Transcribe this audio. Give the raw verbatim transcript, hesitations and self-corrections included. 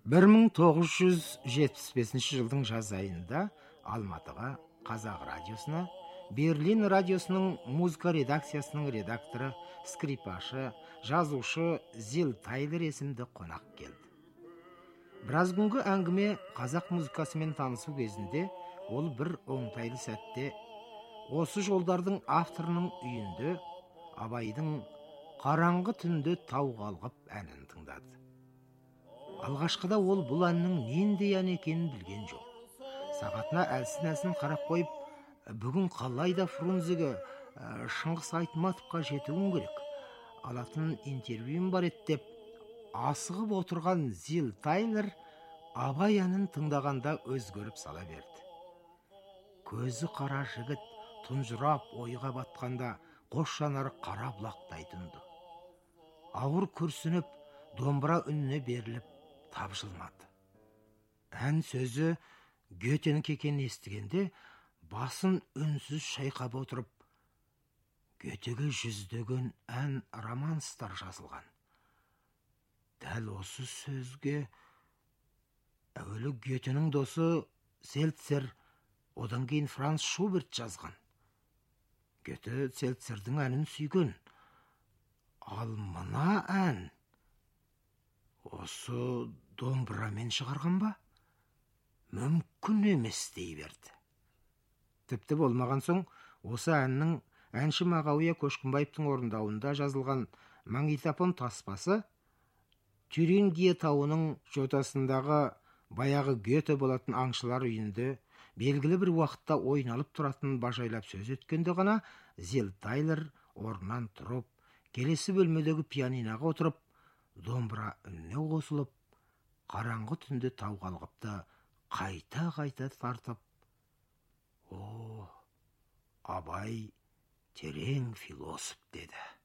бір мың тоғыз жүз жетпіс бесінші жылдың жаз айында Алматыға, Қазақ радиосына, Берлин радиосының музыка редакциясының редакторы, скрипашы, жазушы Зил Тайлер есімді қонақ келді. Біраз күнгі әңгіме қазақ музыкасымен танысу кезінде ол бір оңтайлы сәтте осы жолдардың авторының үйінде Абайдың «Қараңғы түнде тау қалғып» әнін тыңдады. Алғашқыда ол бұл әннің нендей ән екенін білген жоқ. Сағатына әлсін-әлсін қарап қойып, бүгін қалайда Фрунзеге, Шыңғыс Айтматовқа жетуім керек, алатын интервьюім бар еді деп асығып отырған Зил Тайлер Абай әнін тыңдағанда өзгеріп сала берді. Көзі қара жігіт тұнжырап ойға батқанда қос жанары қара бұлақтай тұнды. Ауыр күрсініп, домбыра үніне беріліп тапжылмады. Ән сөзі Гетенің екенін естігенде басын үнсіз шайқап отырып, Гетеге жүздеген ән романстар жазылған. Дәл осы сөзге әуелі Гетенің досы Цельцер, одан кейін Франц Шуберт жазған. Гете Цельцердің әнін сүйген. Ал мына ән осы домбырамен шығарған ба? Мүмкін емес дей берді. Тіпті болмаған соң, осы әннің әнші Мағауия Көшкімбаевтың орындауында жазылған магнитофон таспасы Тюрингия тауының жотасындағы баяғы Гете болатын аңшылар үйінде белгілі бір уақытта ойналып тұратын бажайлап сөз еткенде ғана Зил Тайлер орнынан тұрып, келесі бөлмедегі пианиноға отырып, домбыра үніне қосылып, қараңғы түнде тау қалғыпты қайта-қайта тартып, «О, Абай терең философ» деді.